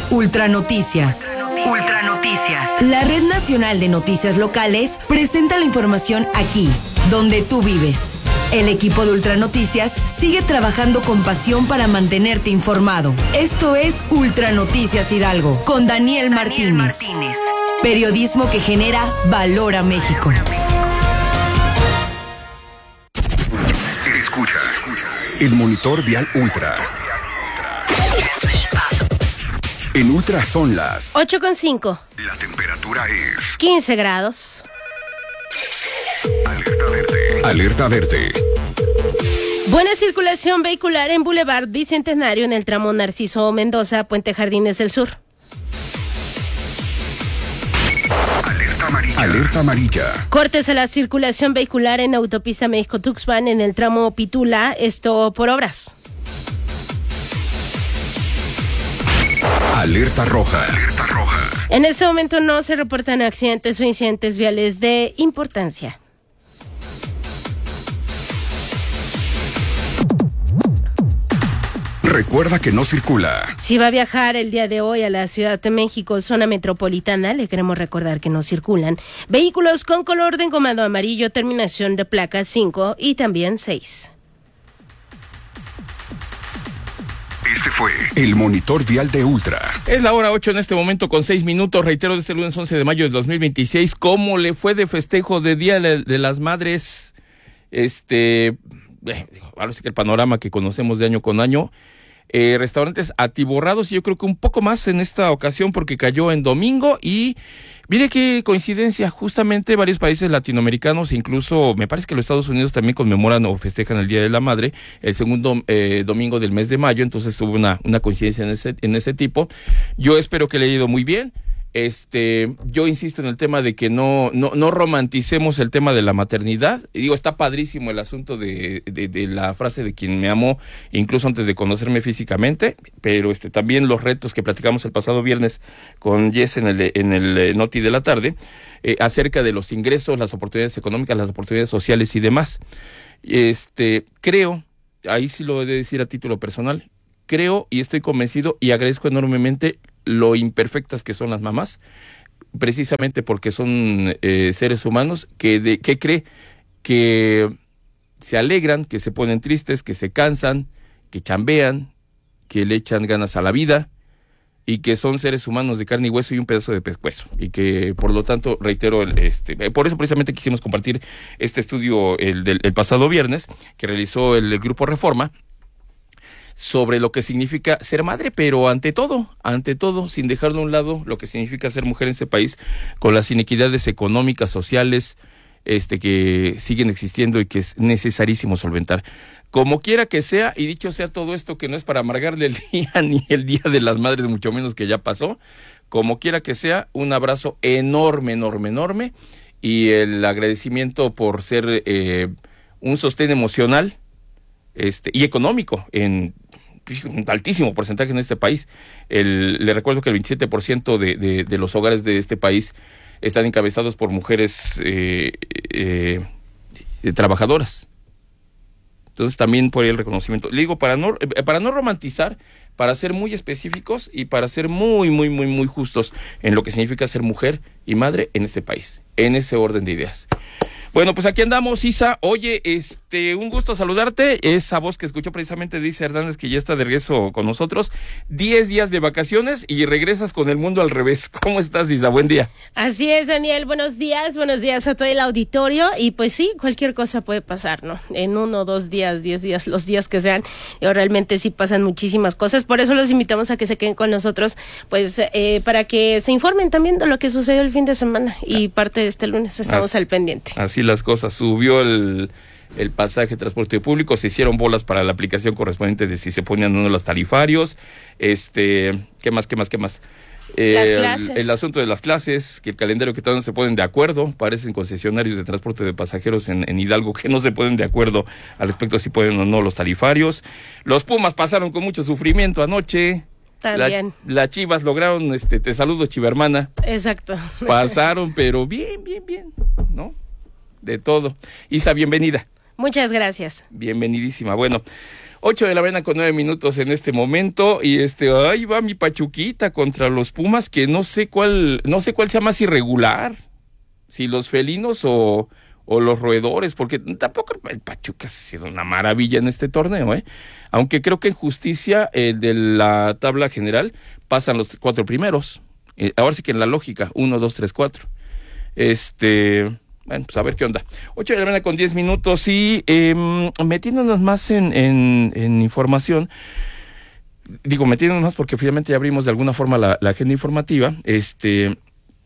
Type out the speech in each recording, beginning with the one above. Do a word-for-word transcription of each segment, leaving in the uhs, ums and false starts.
Ultra Noticias. Ultra Noticias. La Red Nacional de Noticias Locales presenta la información aquí, donde tú vives. El equipo de Ultra Noticias sigue trabajando con pasión para mantenerte informado. Esto es Ultra Noticias Hidalgo, con Daniel, Daniel Martínez. Martínez. Periodismo que genera valor a México. Escucha el monitor vial Ultra. En Ultra son las ocho con cinco. La temperatura es quince grados. Alerta verde. Alerta verde. Buena circulación vehicular en Boulevard Bicentenario en el tramo Narciso Mendoza, Puente Jardines del Sur. Alerta amarilla. Alerta amarilla. Cortes a la circulación vehicular en Autopista México-Tuxpan en el tramo Pitula, esto por obras. Alerta roja. Alerta roja. En este momento no se reportan accidentes o incidentes viales de importancia. Recuerda que no circula. Si va a viajar el día de hoy a la Ciudad de México, zona metropolitana, le queremos recordar que no circulan vehículos con color de engomado amarillo, terminación de placa cinco y también seis. Este fue el monitor vial de Ultra. Es la hora ocho en este momento con seis minutos. Reitero, de este lunes once de mayo de dos mil veintiséis, ¿cómo le fue de festejo de Día de las Madres? Este, eh, ahora sí que el panorama que conocemos de año con año. Eh, restaurantes atiborrados y yo creo que un poco más en esta ocasión porque cayó en domingo y mire qué coincidencia, justamente varios países latinoamericanos, incluso me parece que los Estados Unidos también conmemoran o festejan el Día de la Madre, el segundo eh, domingo del mes de mayo, entonces hubo una, una coincidencia en ese, en ese tipo. Yo espero que le haya ido muy bien. Este, yo insisto en el tema de que no, no, no romanticemos el tema de la maternidad. Y digo, está padrísimo el asunto de, de, de la frase de quien me amó, incluso antes de conocerme físicamente, pero este, también los retos que platicamos el pasado viernes con Jess en el, en el Noti de la tarde, eh, acerca de los ingresos, las oportunidades económicas, las oportunidades sociales y demás. Este, creo, ahí sí lo he de decir a título personal, creo y estoy convencido y agradezco enormemente lo imperfectas que son las mamás, precisamente porque son eh, seres humanos que, de, que cree que se alegran, que se ponen tristes, que se cansan, que chambean, que le echan ganas a la vida y que son seres humanos de carne y hueso y un pedazo de pescuezo y que por lo tanto reitero el, este por eso precisamente quisimos compartir este estudio el del el pasado viernes que realizó el, el Grupo Reforma sobre lo que significa ser madre, pero ante todo, ante todo, sin dejar de un lado lo que significa ser mujer en este país, con las inequidades económicas, sociales, este que siguen existiendo y que es necesarísimo solventar. Como quiera que sea, y dicho sea todo esto, que no es para amargarle el día, ni el Día de las Madres, mucho menos que ya pasó, como quiera que sea, un abrazo enorme, enorme, enorme, y el agradecimiento por ser eh, un sostén emocional este y económico en un altísimo porcentaje en este país. El, le recuerdo que el veintisiete por ciento de, de, de los hogares de este país están encabezados por mujeres eh, eh, eh, trabajadoras. Entonces también por ahí el reconocimiento. Le digo, para no, eh, para no romantizar, para ser muy específicos y para ser muy, muy, muy, muy justos en lo que significa ser mujer y madre en este país, en ese orden de ideas. Bueno, pues aquí andamos, Isa. Oye, este, un gusto saludarte. Esa voz que escuchó precisamente dice Hernández que ya está de regreso con nosotros. Diez días de vacaciones y regresas con el mundo al revés. ¿Cómo estás, Isa? Buen día. Así es, Daniel. Buenos días. Buenos días a todo el auditorio. Y pues sí, cualquier cosa puede pasar, ¿no? En uno, dos días, diez días, los días que sean. Y realmente sí pasan muchísimas cosas. Por eso los invitamos a que se queden con nosotros, pues, eh, para que se informen también de lo que sucedió el fin de semana. Y parte de este lunes estamos así, al pendiente. Así las cosas. Subió el, el pasaje de transporte público, se hicieron bolas para la aplicación correspondiente de si se ponían o no los tarifarios. Este, ¿qué más, qué más, qué más? Eh, las clases. El, el asunto de las clases, que el calendario que todavía no se ponen de acuerdo, parecen concesionarios de transporte de pasajeros en, en Hidalgo que no se ponen de acuerdo al respecto de si pueden o no los tarifarios. Los Pumas pasaron con mucho sufrimiento anoche. También. Las la Chivas lograron, este, te saludo, chivermana. Exacto. Pasaron, pero bien, bien, bien, ¿no? De todo. Isa, bienvenida. Muchas gracias. Bienvenidísima. Bueno, Ocho de la mañana con nueve minutos en este momento, y este, ahí va mi Pachuquita contra los Pumas, que no sé cuál, no sé cuál sea más irregular, si los felinos o, o los roedores, porque tampoco el Pachuca ha sido una maravilla en este torneo, ¿eh? Aunque creo que en justicia, el de la tabla general, pasan los cuatro primeros. Eh, ahora sí que en la lógica, uno, dos, tres, cuatro. Este, bueno, pues a ver qué onda. Ocho de la mañana con diez minutos, y eh, metiéndonos más en, en, en información, digo metiéndonos más porque finalmente ya abrimos de alguna forma la, la agenda informativa. Este,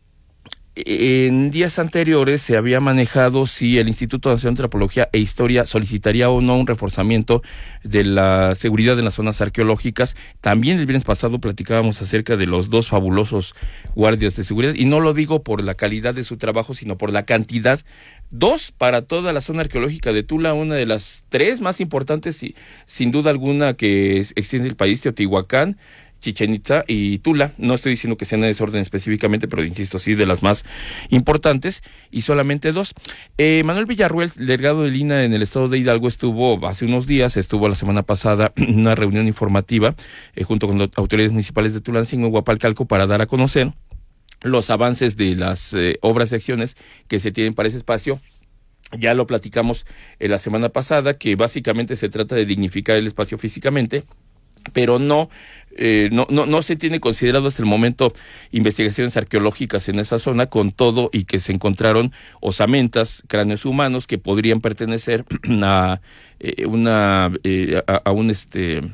en días anteriores se había manejado si el Instituto Nacional de Antropología e Historia solicitaría o no un reforzamiento de la seguridad en las zonas arqueológicas. También el viernes pasado platicábamos acerca de los dos fabulosos guardias de seguridad, y no lo digo por la calidad de su trabajo, sino por la cantidad. Dos para toda la zona arqueológica de Tula, una de las tres más importantes y sin duda alguna que extiende el país: Teotihuacán, Chichén Itzá y Tula. No estoy diciendo que sean de desorden específicamente, pero insisto, sí de las más importantes, y solamente dos. Eh, Manuel Villarruel, delegado del I N A en el estado de Hidalgo, estuvo hace unos días, estuvo la semana pasada en una reunión informativa eh, junto con las autoridades municipales de Tulancingo y Huapalcalco para dar a conocer los avances de las eh, obras y acciones que se tienen para ese espacio. Ya lo platicamos eh, la semana pasada, que básicamente se trata de dignificar el espacio físicamente, pero no, eh, no, no, no se tiene considerado hasta el momento investigaciones arqueológicas en esa zona, con todo y que se encontraron osamentas, cráneos humanos que podrían pertenecer a eh, una eh, a, a un este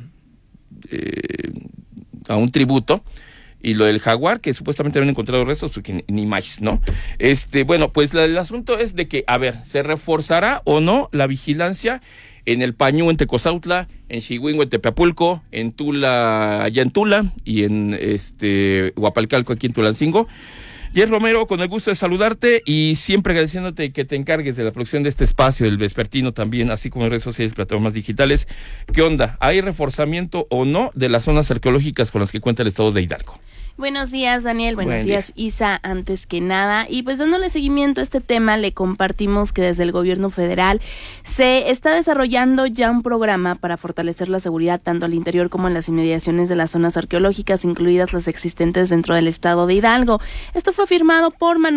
eh, a un tributo. Y lo del jaguar, que supuestamente habían encontrado restos, porque ni, ni más, ¿no? Este, bueno, pues la, el asunto es de que, a ver, ¿se reforzará o no la vigilancia en el Pañú, en Tecozautla, en Chihuingo, en Tepeapulco, en Tula, allá en Tula, y en este Huapalcalco, aquí en Tulancingo? Jess Romero, con el gusto de saludarte, y siempre agradeciéndote que te encargues de la producción de este espacio, el vespertino también, así como en redes sociales, plataformas digitales. ¿Qué onda? ¿Hay reforzamiento o no de las zonas arqueológicas con las que cuenta el estado de Hidalgo? Buenos días, Daniel. Buenos Buen días, día. Isa, antes que nada. Y pues dándole seguimiento a este tema, le compartimos que desde el gobierno federal se está desarrollando ya un programa para fortalecer la seguridad tanto al interior como en las inmediaciones de las zonas arqueológicas, incluidas las existentes dentro del estado de Hidalgo. Esto fue firmado por Manuel